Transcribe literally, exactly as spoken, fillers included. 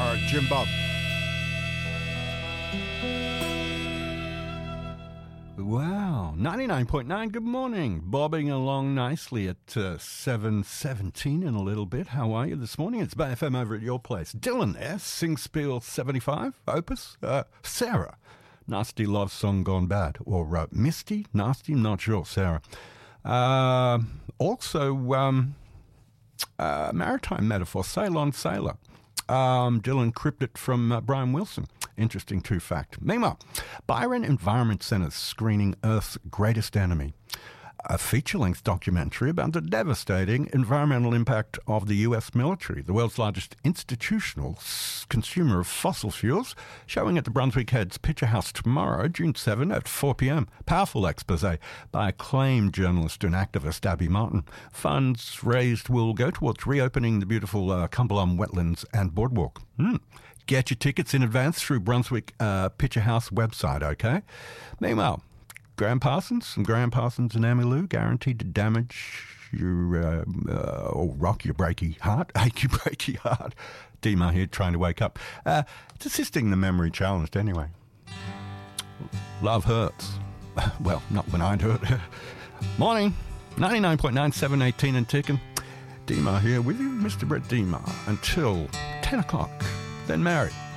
Star, Jim Bob. Wow, ninety-nine point nine, good morning. Bobbing along nicely at uh, seven seventeen in a little bit. How are you this morning? It's Bay F M over at your place. Dylan there, Singspiel seventy-five, Opus. Uh, Sarah, Nasty Love Song Gone Bad. Or uh, Misty, Nasty, not sure, Sarah. Uh, also, um, uh, Maritime Metaphor, Ceylon Sailor. Um, Dylan Cryptid from uh, Brian Wilson. Interesting true fact. Meanwhile, Byron Environment Centre's screening Earth's Greatest Enemy, a feature-length documentary about the devastating environmental impact of the U S military, the world's largest institutional consumer of fossil fuels, showing at the Brunswick Heads Picture House tomorrow, June seventh at four p.m. Powerful expose by acclaimed journalist and activist Abby Martin. Funds raised will go towards reopening the beautiful uh, Cumberland Wetlands and Boardwalk. Hmm. Get your tickets in advance through Brunswick uh, Picture House website, okay? Meanwhile, Graham Parsons and Graham Parsons and Emmylou guaranteed to damage your, uh, uh, or rock your breaky heart, ache your breaky heart. Dima here trying to wake up. Uh, it's assisting the memory challenged anyway. Love hurts. Well, not when I'd hurt. Morning, ninety-nine point nine, seven eighteen and ticking. Dima here with you, Mister Brett Dima, until ten o'clock. Then married.